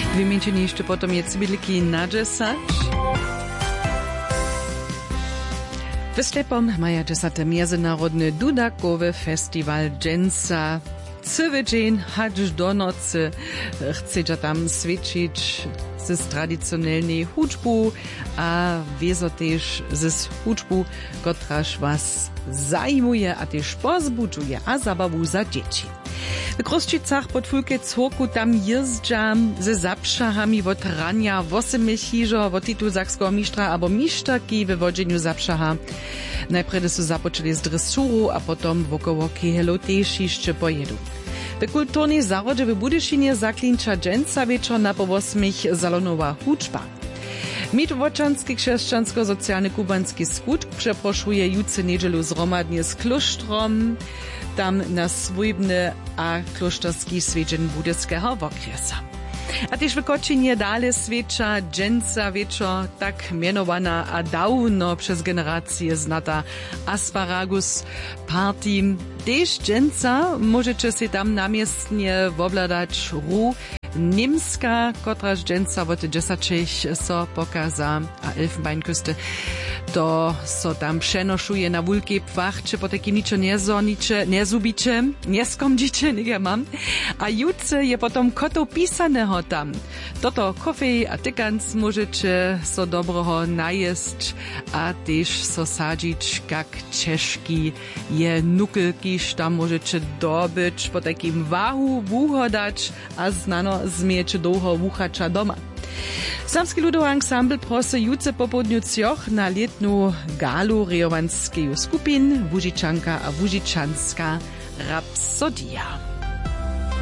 Wymienienie jeszcze potom je cybidliki na 10. W Slepom maja 10. Międzynarodny Dudakowy Festiwal Dżęca. Cały dzień, aż do nocy, chcecie tam świecić z tradycjonalnej hudżbu, a wiezo też z hudżbu, kotraż was zajmuje, a też pozbudzuje, a zabawu za dzieci. W Kroszczycach pod Fulke Córku tam jeżdżam ze zapszachami od rania 8 hižo, od tytuł zakskiego mistrza albo mistraki w wodzeniu zapszacha. Najpierw su zapoczęli z dresuru, a potom wokoło kehelo też jeszcze pojedu. W kulturnej zarodzie w Budyszynie zaklinča dżęca wieczor na po 8 salonowa hudżba. Mitwoczanski chrześcijansko-socjalny kubanski skutk przeproszuje juce niedzielu zromadnie z kloštrom, tam na swójbny a kloštorski świeczeń budyskiego okresu. A też w Kocinie dalej świecza dżęca wieczor, tak mianowana a dawno przez generacje znata asparagus party. Też dżęca możecie się tam namiestnie wobladać Niemska, kotraż dżęca od 10 so pokaza, a Elfenbeinküste to so tam przenoszuje na wulki pwach, czy po takim nicze nie zubicie, nie skomdzicie, nie mam. A jutce je potom koto pisanego tam. Toto kofej a tykans możecie so dobroho najeść, a też so sadzić, jak czeszki je nukelki, tam możecie dobyć, po takim wahu wuhodać, a znano zmieče długo wuchacza doma. Samski ludowy ensemble prosy jutce po południu cioch na letnu galu rejowanskiego skupin Łužičanka a Łužičanska Rapsodia.